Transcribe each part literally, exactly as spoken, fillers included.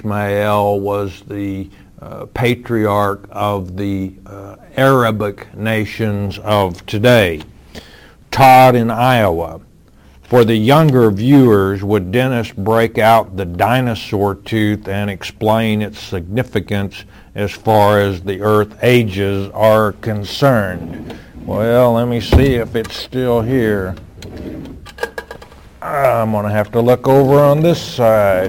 Ishmael was the uh, patriarch of the uh, Arabic nations of today. Todd in Iowa. For the younger viewers, would Dennis break out the dinosaur tooth and explain its significance as far as the Earth ages are concerned? Well, let me see if it's still here. I'm going to have to look over on this side.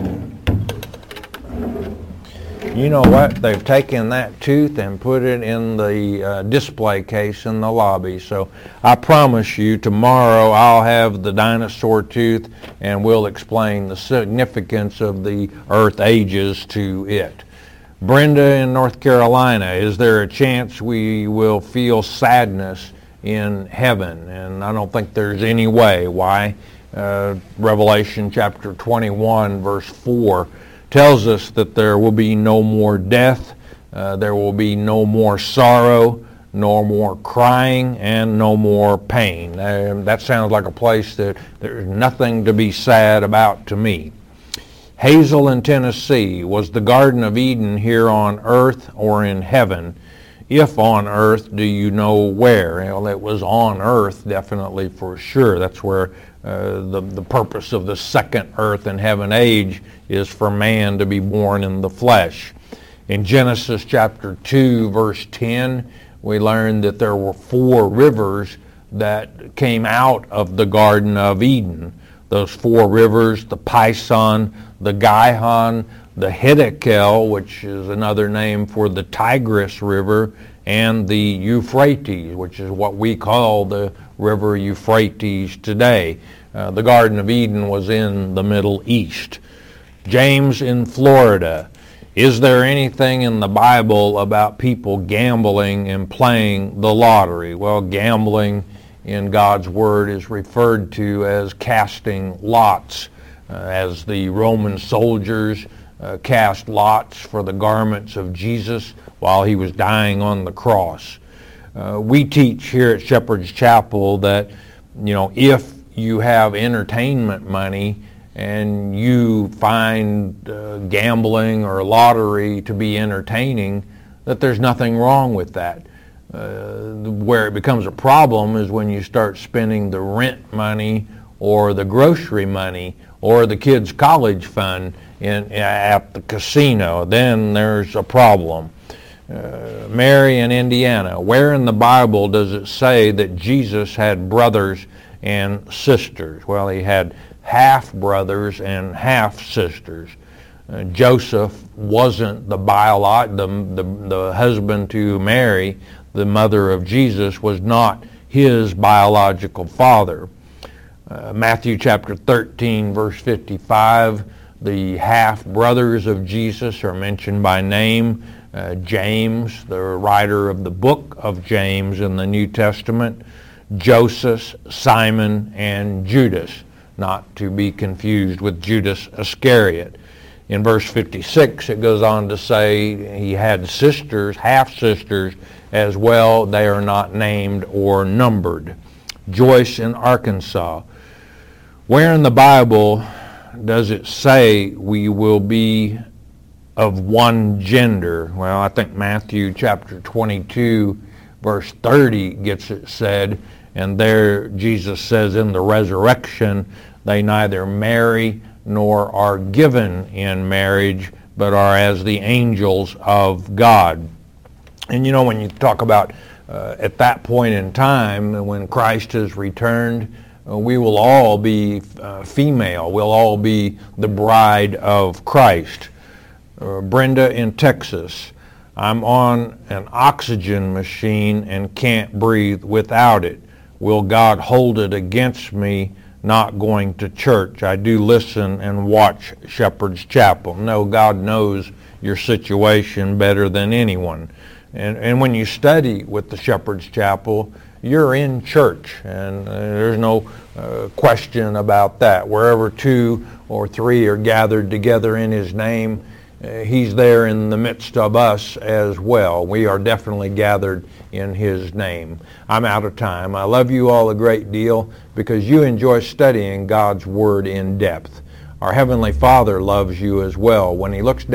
You know what? They've taken that tooth and put it in the uh, display case in the lobby. So I promise you tomorrow I'll have the dinosaur tooth and we'll explain the significance of the Earth ages to it. Brenda in North Carolina, is there a chance we will feel sadness in heaven? And I don't think there's any way. Why? Uh, Revelation chapter twenty-one verse four tells us that there will be no more death, uh, there will be no more sorrow, no more crying, and no more pain. Uh, that sounds like a place that there's nothing to be sad about to me. Hazel in Tennessee, was the Garden of Eden here on earth or in heaven? If on earth, do you know where? Well, it was on earth, definitely, for sure. That's where uh, the, the purpose of the second earth and heaven age is for man to be born in the flesh. In Genesis chapter two, verse ten, we learned that there were four rivers that came out of the Garden of Eden. Those four rivers, the Pison, the Gihon, the Hiddekel, which is another name for the Tigris River, and the Euphrates, which is what we call the River Euphrates today. Uh, the Garden of Eden was in the Middle East. James in Florida, is there anything in the Bible about people gambling and playing the lottery? Well, gambling in God's Word is referred to as casting lots, uh, as the Roman soldiers Uh, cast lots for the garments of Jesus while he was dying on the cross. Uh, we teach here at Shepherd's Chapel that, you know, if you have entertainment money and you find uh, gambling or lottery to be entertaining, that there's nothing wrong with that. Uh, where it becomes a problem is when you start spending the rent money or the grocery money or the kids' college fund in, at the casino. Then there's a problem. Uh, Mary in Indiana, where in the Bible does it say that Jesus had brothers and sisters? Well, he had half brothers and half sisters. Uh, Joseph wasn't the biolog- the, the the husband to Mary, the mother of Jesus, was not his biological father. Uh, Matthew chapter thirteen, verse fifty-five, the half-brothers of Jesus are mentioned by name. Uh, James, the writer of the book of James in the New Testament, Joseph, Simon, and Judas, not to be confused with Judas Iscariot. In verse fifty-six, it goes on to say he had sisters, half-sisters as well. They are not named or numbered. Joyce in Arkansas, where in the Bible does it say we will be of one gender? Well, I think Matthew chapter twenty-two, verse thirty gets it said, and there Jesus says in the resurrection, they neither marry nor are given in marriage, but are as the angels of God. And you know, when you talk about uh, at that point in time, when Christ has returned, uh, we will all be uh, female. We'll all be the bride of Christ. Uh, Brenda in Texas, I'm on an oxygen machine and can't breathe without it. Will God hold it against me not going to church? I do listen and watch Shepherd's Chapel. No, God knows your situation better than anyone. And, and when you study with the Shepherd's Chapel, you're in church, and uh, there's no uh, question about that. Wherever two or three are gathered together in His name, uh, He's there in the midst of us as well. We are definitely gathered in His name. I'm out of time. I love you all a great deal because you enjoy studying God's Word in depth. Our Heavenly Father loves you as well. When He looks down